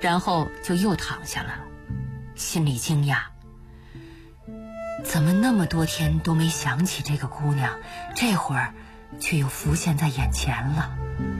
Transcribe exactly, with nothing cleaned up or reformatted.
然后就又躺下了，心里惊讶，怎么那么多天都没想起这个姑娘，这会儿却又浮现在眼前了。